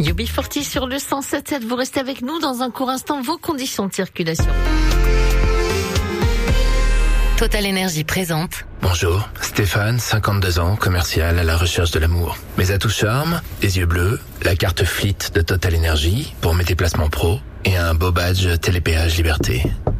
UB40 sur le 107.7. Vous restez avec nous dans un court instant. Vos conditions de circulation. Total Énergie présente. Bonjour, Stéphane, 52 ans, commercial à la recherche de l'amour. Mes atouts charme, des yeux bleus, la carte Fleet de Total Énergie pour mes déplacements pro et un beau badge Télépéage Liberté.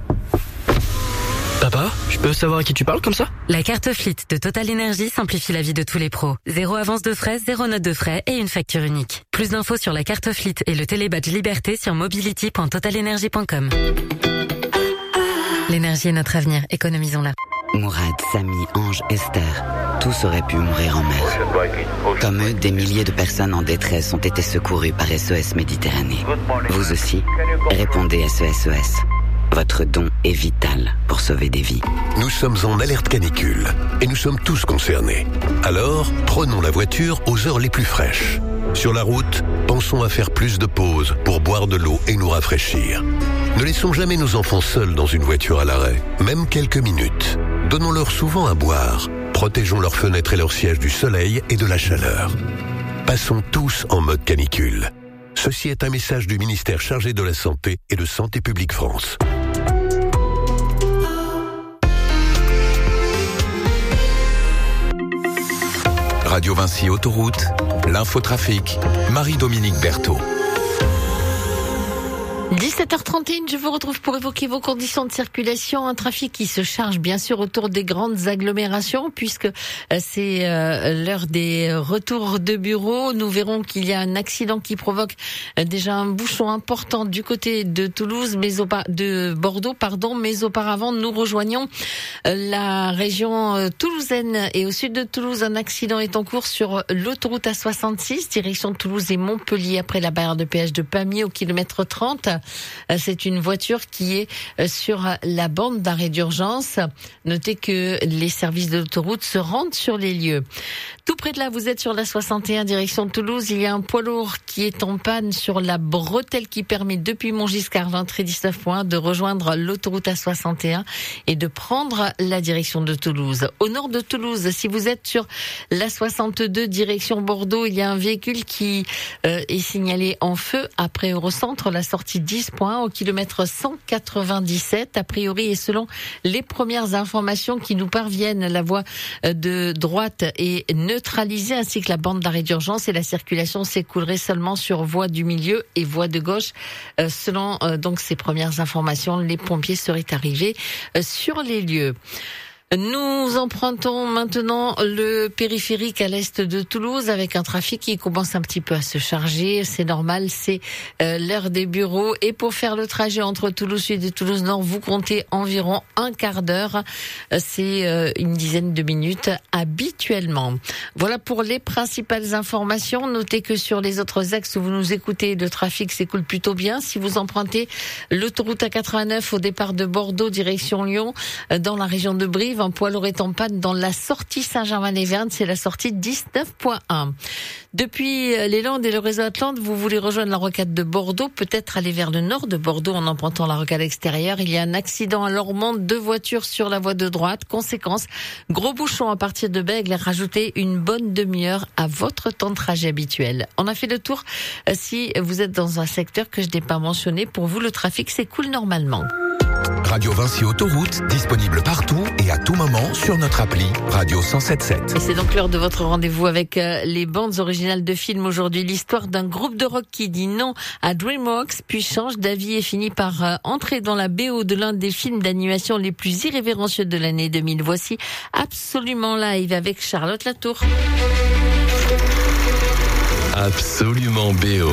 Papa, je peux savoir à qui tu parles comme ça? La carte Fleet de Total Énergie simplifie la vie de tous les pros. 0 avance de frais, 0 note de frais et une facture unique. Plus d'infos sur la carte Fleet et le télébadge Liberté sur mobility.totalenergie.com. L'énergie est notre avenir, économisons-la. Mourad, Samy, Ange, Esther, tous auraient pu mourir en mer. Comme eux, des milliers de personnes en détresse ont été secourues par SOS Méditerranée. Vous aussi, répondez SOS. Votre don est vital pour sauver des vies. Nous sommes en alerte canicule et nous sommes tous concernés. Alors, prenons la voiture aux heures les plus fraîches. Sur la route, pensons à faire plus de pauses pour boire de l'eau et nous rafraîchir. Ne laissons jamais nos enfants seuls dans une voiture à l'arrêt, même quelques minutes. Donnons-leur souvent à boire. Protégeons leurs fenêtres et leurs sièges du soleil et de la chaleur. Passons tous en mode canicule. Ceci est un message du ministère chargé de la Santé et de Santé publique France. Radio Vinci Autoroute, l'infotrafic, Marie-Dominique Berthaud. 17h31, je vous retrouve pour évoquer vos conditions de circulation. Un trafic qui se charge bien sûr autour des grandes agglomérations puisque c'est l'heure des retours de bureau. Nous verrons qu'il y a un accident qui provoque déjà un bouchon important du côté de Toulouse, de Bordeaux, mais auparavant nous rejoignons la région toulousaine et au sud de Toulouse. Un accident est en cours sur l'autoroute A66, direction Toulouse et Montpellier après la barrière de péage de Pamiers au kilomètre 30. C'est une voiture qui est sur la bande d'arrêt d'urgence. Notez que les services de l'autoroute se rendent sur les lieux. Tout près de là, vous êtes sur la 61 direction de Toulouse. Il y a un poids lourd qui est en panne sur la bretelle qui permet depuis Montgiscard 20-19 de rejoindre l'autoroute A61 et de prendre la direction de Toulouse. Au nord de Toulouse, si vous êtes sur la 62 direction Bordeaux, il y a un véhicule qui est signalé en feu après Eurocentre, la sortie 10.1 au kilomètre 197. A priori et selon les premières informations qui nous parviennent, la voie de droite est neutralisée ainsi que la bande d'arrêt d'urgence et la circulation s'écoulerait seulement sur voie du milieu et voie de gauche. Selon donc ces premières informations, les pompiers seraient arrivés sur les lieux. Nous empruntons maintenant le périphérique à l'est de Toulouse avec un trafic qui commence un petit peu à se charger. C'est normal, c'est l'heure des bureaux. Et pour faire le trajet entre Toulouse Sud et Toulouse Nord, vous comptez environ un quart d'heure. C'est une dizaine de minutes habituellement. Voilà pour les principales informations. Notez que sur les autres axes où vous nous écoutez, le trafic s'écoule plutôt bien. Si vous empruntez l'autoroute A89 au départ de Bordeaux, direction Lyon, dans la région de Brive, un poids lourd est en panne dans la sortie Saint-Germain-les-Vernes, c'est la sortie 19.1. Depuis les Landes et le réseau Atlante, vous voulez rejoindre la rocade de Bordeaux, peut-être aller vers le nord de Bordeaux en empruntant la rocade extérieure. Il y a un accident à Lormont, 2 voitures sur la voie de droite. Conséquence, gros bouchon à partir de Bègles, rajoutez une bonne demi-heure à votre temps de trajet habituel. On a fait le tour. Si vous êtes dans un secteur que je n'ai pas mentionné, pour vous le trafic s'écoule normalement. Radio Vinci Autoroute, disponible partout et à tout moment sur notre appli Radio 107.7. Et c'est donc l'heure de votre rendez-vous avec les bandes originales de films aujourd'hui. L'histoire d'un groupe de rock qui dit non à DreamWorks, puis change d'avis et finit par entrer dans la BO de l'un des films d'animation les plus irrévérencieux de l'année 2000. Voici Absolument Live avec Charlotte Latour. Absolument BO.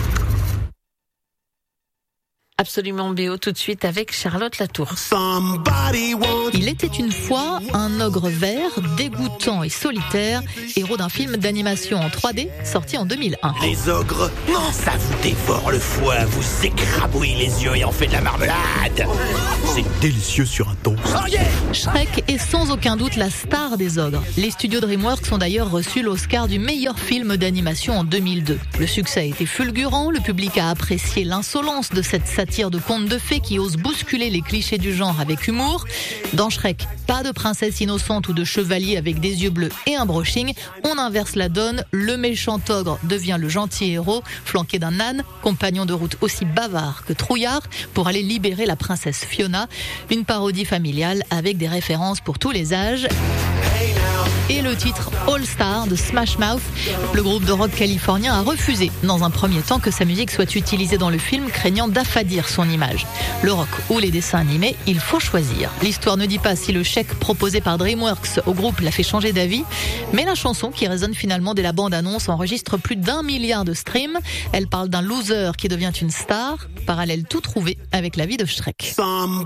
Absolument BO tout de suite avec Charlotte Latour. Il était une fois un ogre vert, dégoûtant et solitaire, héros d'un film d'animation en 3D sorti en 2001. Les ogres, non, ça vous dévore le foie, vous écrabouille les yeux et en fait de la marmelade. C'est délicieux sur un toast. Oh yeah. Shrek est sans aucun doute la star des ogres. Les studios DreamWorks ont d'ailleurs reçu l'Oscar du meilleur film d'animation en 2002. Le succès a été fulgurant, le public a apprécié l'insolence de cette satire satire de contes de fées qui ose bousculer les clichés du genre avec humour. Dans Shrek, pas de princesse innocente ou de chevalier avec des yeux bleus et un brushing. On inverse la donne. Le méchant ogre devient le gentil héros, flanqué d'un âne, compagnon de route aussi bavard que trouillard, pour aller libérer la princesse Fiona. Une parodie familiale avec des références pour tous les âges. Et le titre All Star de Smash Mouth. Le groupe de rock californien a refusé dans un premier temps que sa musique soit utilisée dans le film, craignant d'affadir son image. Le rock ou les dessins animés, il faut choisir. L'histoire ne dit pas si le chèque proposé par DreamWorks au groupe l'a fait changer d'avis, mais la chanson qui résonne finalement dès la bande-annonce enregistre plus d'1 milliard de streams. Elle parle d'un loser qui devient une star, parallèle tout trouvé avec la vie de Shrek.